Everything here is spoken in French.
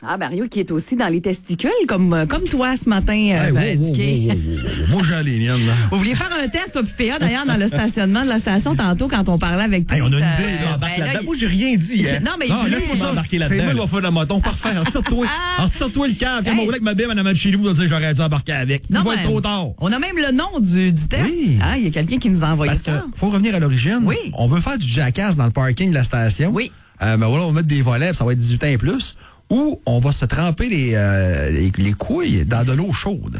Ah, Mario qui est aussi dans les testicules, comme toi ce matin, Dicky. Moi, j'ai les miennes, là. Vous vouliez faire un test au PPA, d'ailleurs, dans le stationnement de la station, tantôt, quand on parlait avec Pete. On a une idée, là. Là, moi, j'ai rien dit. Hein. Non, mais laisse-moi ça. embarquer C'est là-dedans. moi qui va faire la moton. Parfait. Retire-toi le câble. Quand on roule avec ma bille, madame chez nous, vous allez dire j'aurais dû embarquer avec. Non, Il va être trop tard. On a même le nom du test. Oui. Ah, il y a quelqu'un qui nous a envoyé Parce ça. que faut revenir à l'origine. Oui. On veut faire du jackass dans le parking de la station. Oui. Mais voilà, on va mettre des volets, puis ça va être 18 ans et plus. Ou on va se tremper les couilles dans de l'eau chaude.